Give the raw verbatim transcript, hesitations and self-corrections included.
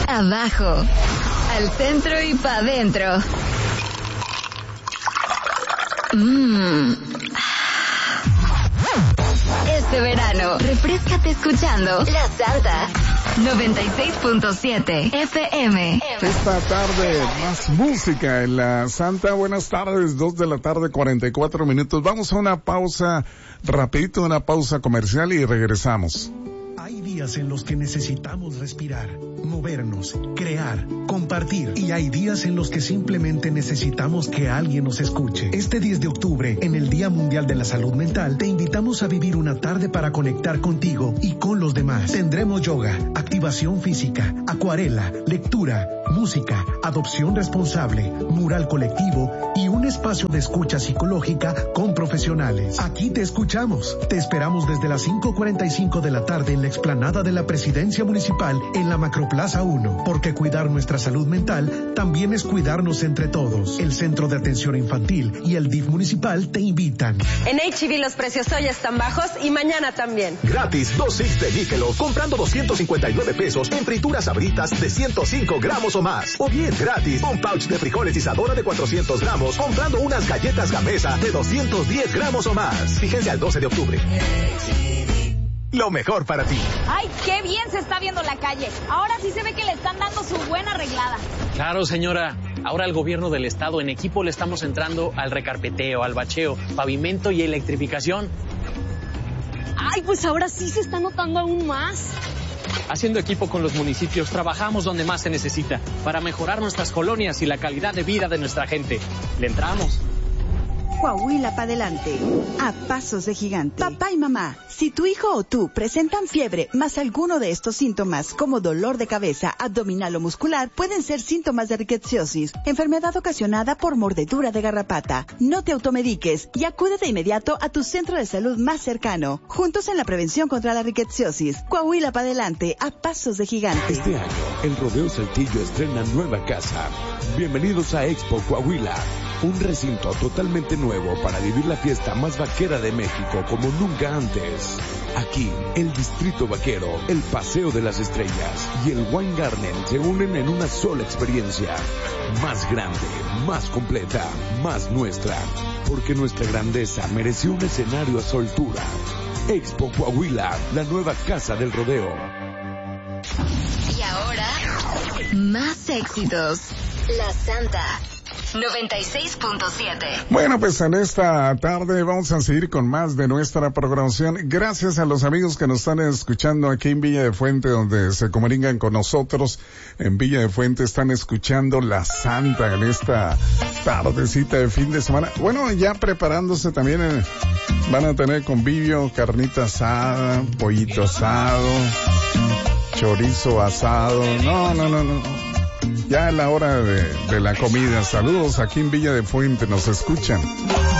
abajo, al centro y pa' adentro. Mmm. Este verano, refréscate escuchando La Santa noventa y seis punto siete F M. Esta tarde, más música en La Santa. Buenas tardes, dos de la tarde, cuarenta y cuatro minutos. Vamos a una pausa, rapidito, una pausa comercial y regresamos. Hay días en los que necesitamos respirar, movernos, crear, compartir. Y hay días en los que simplemente necesitamos que alguien nos escuche. Este diez de octubre, en el Día Mundial de la Salud Mental, te invitamos a vivir una tarde para conectar contigo y con los demás. Tendremos yoga, activación física, acuarela, lectura, música, adopción responsable, mural colectivo y un espacio de escucha psicológica con profesionales. Aquí te escuchamos. Te esperamos desde las cinco cuarenta y cinco de la tarde en la explanada de la Presidencia Municipal en la Macroplaza uno, porque cuidar nuestra salud mental también es cuidarnos entre todos. El Centro de Atención Infantil y el D I F municipal te invitan. En H E B los precios hoy están bajos y mañana también. Gratis, dos six de níquelo, comprando doscientos cincuenta y nueve pesos en frituras Sabritas de ciento cinco gramos o más. O bien, gratis, un pouch de frijoles Isadora de cuatrocientos gramos, comprando unas galletas Gamesa de doscientos diez gramos o más. Fíjense al doce de octubre. Lo mejor para ti. ¡Ay, qué bien se está viendo la calle! Ahora sí se ve que le están dando su buena arreglada. Claro, señora. Ahora el gobierno del estado en equipo le estamos entrando al recarpeteo, al bacheo, pavimento y electrificación. ¡Ay, pues ahora sí se está notando aún más! Haciendo equipo con los municipios, trabajamos donde más se necesita para mejorar nuestras colonias y la calidad de vida de nuestra gente. ¿Le entramos? Coahuila para adelante, a pasos de gigante. Papá y mamá, si tu hijo o tú presentan fiebre más alguno de estos síntomas como dolor de cabeza, abdominal o muscular, pueden ser síntomas de rickettsiosis, enfermedad ocasionada por mordedura de garrapata. No te automediques y acude de inmediato a tu centro de salud más cercano. Juntos en la prevención contra la rickettsiosis. Coahuila para adelante, a pasos de gigante. Este año, el Rodeo Saltillo estrena nueva casa. Bienvenidos a Expo Coahuila. Un recinto totalmente nuevo para vivir la fiesta más vaquera de México como nunca antes. Aquí, el Distrito Vaquero, el Paseo de las Estrellas y el Wine Garden se unen en una sola experiencia. Más grande, más completa, más nuestra. Porque nuestra grandeza mereció un escenario a su altura. Expo Coahuila, la nueva casa del rodeo. Y ahora, más éxitos. La Santa noventa y seis punto siete. Bueno, pues en esta tarde vamos a seguir con más de nuestra programación. Gracias a los amigos que nos están escuchando aquí en Villa de Fuente, donde se comunican con nosotros. En Villa de Fuente están escuchando La Santa en esta tardecita de fin de semana. Bueno, ya preparándose también, eh, van a tener convivio, carnita asada, pollito asado, chorizo asado. No, no, no, no. Ya es la hora de, de la comida. Saludos aquí en Villa de Fuente, nos escuchan.